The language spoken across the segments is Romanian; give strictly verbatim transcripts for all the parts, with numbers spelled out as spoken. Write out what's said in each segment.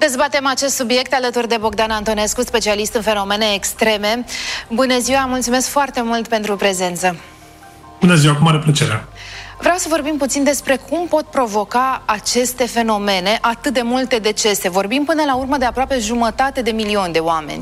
Dezbatem acest subiect alături de Bogdan Antonescu, specialist în fenomene extreme. Bună ziua, mulțumesc foarte mult pentru prezență. Bună ziua, cu mare plăcere. Vreau să vorbim puțin despre cum pot provoca aceste fenomene atât de multe decese. Vorbim până la urmă de aproape jumătate de milion de oameni.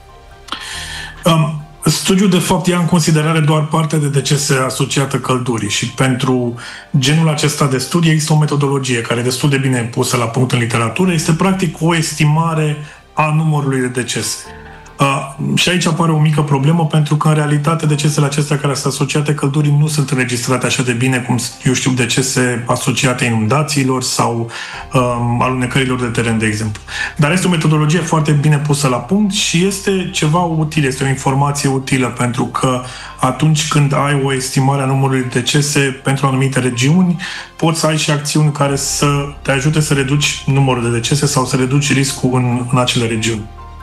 Um, studiul, de fapt, ia în considerare doar partea de decese asociată căldurii și pentru genul acesta de studii există o metodologie care e destul de bine pusă la punct în literatură. Este, practic, o estimare a numărului de decese. Uh, și aici apare o mică problemă, pentru că în realitate decesele acestea care sunt asociate căldurii nu sunt înregistrate așa de bine cum, eu știu, decese asociate inundațiilor sau um, alunecărilor de teren, de exemplu. Dar este o metodologie foarte bine pusă la punct și este ceva util, este o informație utilă, pentru că atunci când ai o estimare a numărului de decese pentru anumite regiuni, poți să ai și acțiuni care să te ajute să reduci numărul de decese sau să reduci riscul în, în acele regiuni.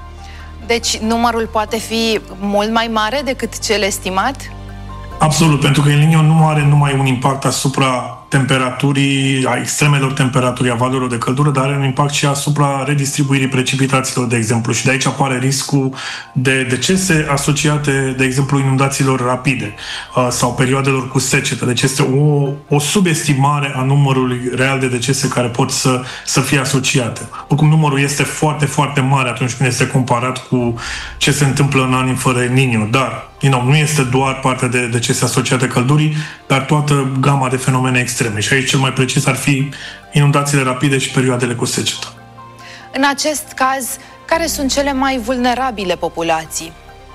Deci numărul poate fi mult mai mare decât cel estimat? Absolut, pentru că El Niño nu are numai un impact asupra temperaturii, a extremelor temperaturii, a valorilor de căldură, dar are un impact și asupra redistribuirii precipitațiilor, de exemplu. Și de aici apare riscul de decese asociate, de exemplu, inundațiilor rapide sau perioadelor cu secetă. Deci este o, o subestimare a numărului real de decese care pot să, să fie asociate. Oricum, numărul este foarte, foarte mare atunci când este comparat cu ce se întâmplă în anii fără El Niño, dar you know, nu este doar partea de decese asociate căldurii, dar toată gama de fenomene extreme. Și aici cel mai precis ar fi inundațiile rapide și perioadele cu secetă. În acest caz, care sunt cele mai vulnerabile populații?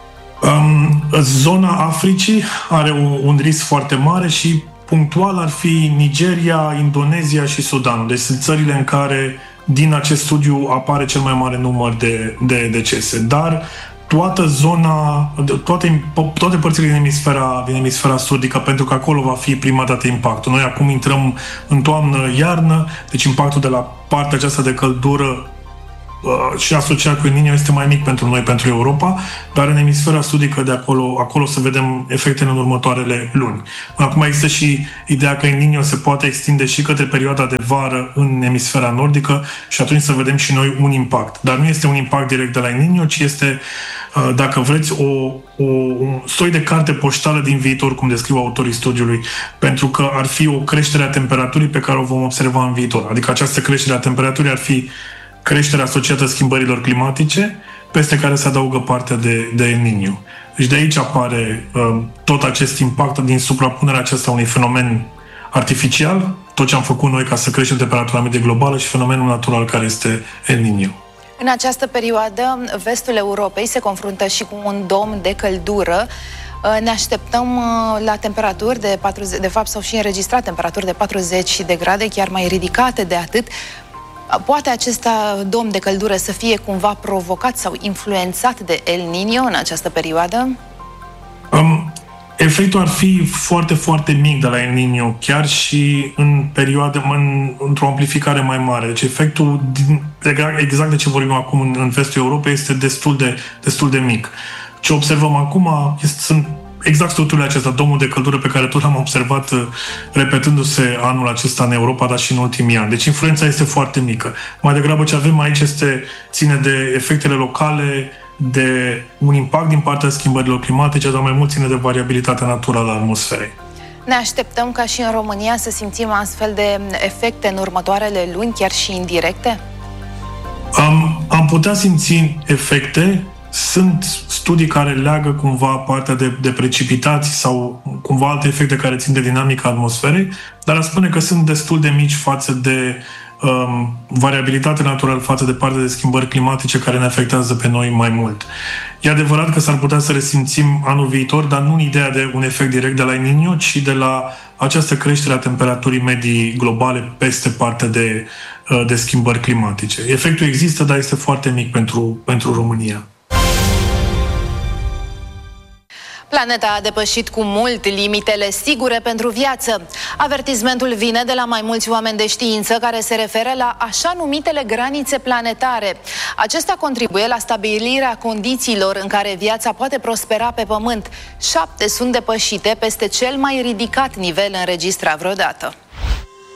Um, zona Africii are un, un risc foarte mare și punctual ar fi Nigeria, Indonezia și Sudanul. Deci sunt țările în care din acest studiu apare cel mai mare număr de, de decese. Dar toată zona, toate, toate părțile din emisfera, din emisfera sudică, pentru că acolo va fi prima dată impactul. Noi acum intrăm în toamnă-iarnă, deci impactul de la partea aceasta de căldură uh, și asociat cu El Niño este mai mic pentru noi, pentru Europa, dar în emisfera sudică de acolo, acolo să vedem efectele în următoarele luni. Acum există și ideea că El Niño se poate extinde și către perioada de vară în emisfera nordică și atunci să vedem și noi un impact. Dar nu este un impact direct de la El Niño, ci este, dacă vreți, o, o, un soi de carte poștală din viitor, cum descriu autorii studiului, pentru că ar fi o creștere a temperaturii pe care o vom observa în viitor. Adică această creștere a temperaturii ar fi creșterea asociată schimbărilor climatice, peste care se adaugă partea de, de El Niño. Deci de aici apare uh, tot acest impact din suprapunerea aceasta unui fenomen artificial, tot ce am făcut noi ca să creștem temperatura medie globală, și fenomenul natural care este El Niño. În această perioadă, vestul Europei se confruntă și cu un dom de căldură. Ne așteptăm la temperaturi de patruzeci, de fapt s-au și înregistrat temperaturi de patruzeci de grade, chiar mai ridicate de atât. Poate acest dom de căldură să fie cumva provocat sau influențat de El Niño în această perioadă? Um, efectul ar fi foarte, foarte mic de la El Niño, chiar și în perioade, în, într-o amplificare mai mare. Deci efectul, din, exact de ce vorbim acum în, în vestul Europei, este destul de, destul de mic. Ce observăm acum este, sunt exact structurile acestea, domul de căldură pe care tot l-am observat repetându-se anul acesta în Europa, dar și în ultimii ani. Deci influența este foarte mică. Mai degrabă ce avem aici este, ține de efectele locale, de un impact din partea schimbărilor climatice, dar mai mult ține de variabilitatea naturală a atmosferei. Ne așteptăm ca și în România să simțim astfel de efecte în următoarele luni, chiar și indirecte? Am, am putea simți efecte. Sunt studii care leagă cumva partea de, de precipitații sau cumva alte efecte care țin de dinamica atmosferei, dar aș spune că sunt destul de mici față de um, variabilitate naturală, față de partea de schimbări climatice care ne afectează pe noi mai mult. E adevărat că s-ar putea să resimțim anul viitor, dar nu în ideea de un efect direct de la El Niño, ci de la această creștere a temperaturii medii globale peste partea de, de schimbări climatice. Efectul există, dar este foarte mic pentru, pentru România. Planeta a depășit cu mult limitele sigure pentru viață. Avertismentul vine de la mai mulți oameni de știință care se referă la așa numitele granițe planetare. Acestea contribuie la stabilirea condițiilor în care viața poate prospera pe Pământ. Șapte sunt depășite peste cel mai ridicat nivel înregistrat vreodată.